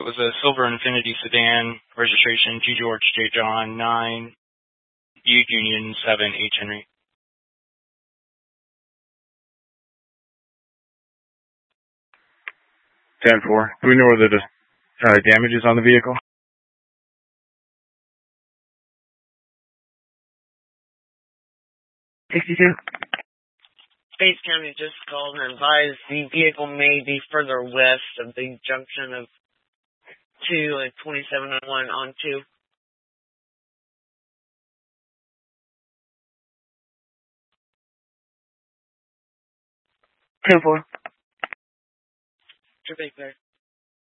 It was a silver Infiniti sedan, registration G. George J. John 9, U Union 7 H. Henry. 10-4. Do we know where the damage is on the vehicle? 62. Bates County just called and advised the vehicle may be further west of the junction of 2 and 2701 on 2. Two 4. Traffic there.